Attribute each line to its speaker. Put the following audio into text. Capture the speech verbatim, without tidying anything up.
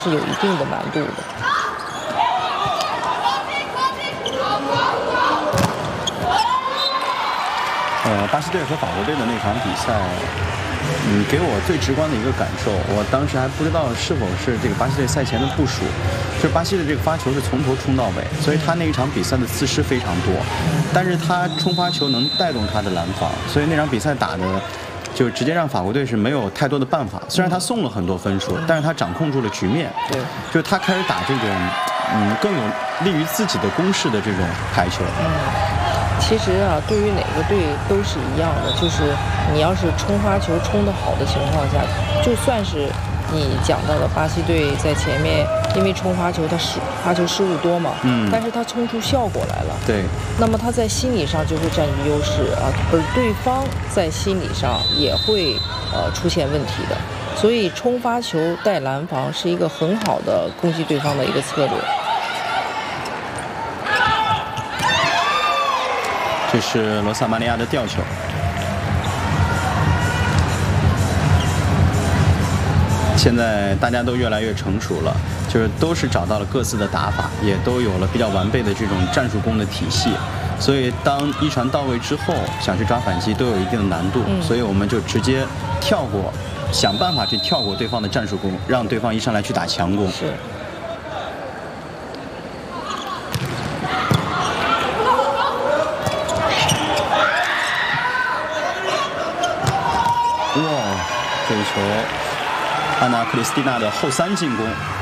Speaker 1: 是有一定的难度的。
Speaker 2: 呃，巴西队和法国队的那场比赛，嗯，给我最直观的一个感受，我当时还不知道是否是这个巴西队赛前的部署，就是巴西的这个发球是从头冲到尾，所以他那一场比赛的次失非常多，但是他冲发球能带动他的拦防，所以那场比赛打的。就直接让法国队是没有太多的办法，虽然他送了很多分数，但是他掌控住了局面。
Speaker 1: 对，
Speaker 2: 就是他开始打这种，嗯，更有利于自己的攻势的这种排球。
Speaker 1: 嗯，其实啊，对于哪个队都是一样的，就是你要是冲发球冲得好的情况下，就算是你讲到的巴西队在前面，因为冲发球他失发球失误多嘛，
Speaker 2: 嗯，
Speaker 1: 但是他冲出效果来了。
Speaker 2: 对。
Speaker 1: 那么他在心理上就会占据优势啊，而对方在心理上也会呃出现问题的。所以冲发球带拦防是一个很好的攻击对方的一个策略。
Speaker 2: 这是罗萨玛利亚的吊球。现在大家都越来越成熟了，就是都是找到了各自的打法，也都有了比较完备的这种战术攻的体系，所以当一传到位之后，想去抓反击都有一定的难度，
Speaker 1: 嗯、
Speaker 2: 所以我们就直接跳过，想办法去跳过对方的战术攻，让对方一上来去打强攻。
Speaker 1: 是。
Speaker 2: 哇，这一球。安娜·克里斯蒂娜的后三进攻，